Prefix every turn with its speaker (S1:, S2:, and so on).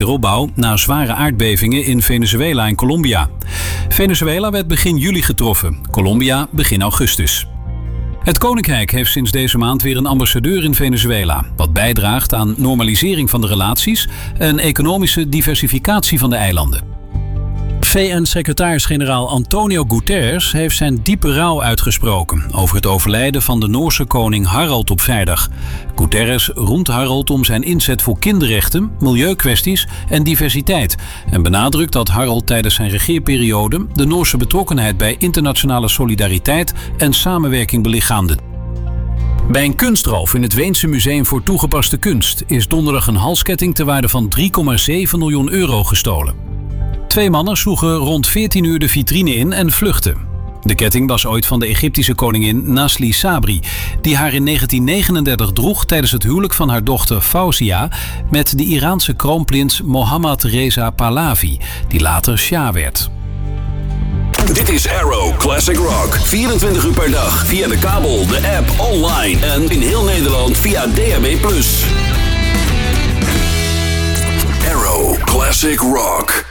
S1: wederopbouw na zware aardbevingen in Venezuela en Colombia. Venezuela werd begin juli getroffen, Colombia begin augustus. Het Koninkrijk heeft sinds deze maand weer een ambassadeur in Venezuela, wat bijdraagt aan normalisering van de relaties en economische diversificatie van de eilanden. VN-secretaris-generaal Antonio Guterres heeft zijn diepe rouw uitgesproken over het overlijden van de Noorse koning Harald op vrijdag. Guterres roemt Harald om zijn inzet voor kinderrechten, milieukwesties en diversiteit en benadrukt dat Harald tijdens zijn regeerperiode de Noorse betrokkenheid bij internationale solidariteit en samenwerking belichaamde. Bij een kunstroof in het Weense Museum voor Toegepaste Kunst is donderdag een halsketting ter waarde van €3,7 miljoen gestolen. 2 mannen sloegen rond 14 uur de vitrine in en vluchtten. De ketting was ooit van de Egyptische koningin Nasli Sabri, die haar in 1939 droeg tijdens het huwelijk van haar dochter Fawzia met de Iraanse kroonprins Mohammad Reza Pahlavi, die later Shah werd.
S2: Dit is Arrow Classic Rock. 24 uur per dag via de kabel, de app, online en in heel Nederland via DAB+. Arrow Classic Rock.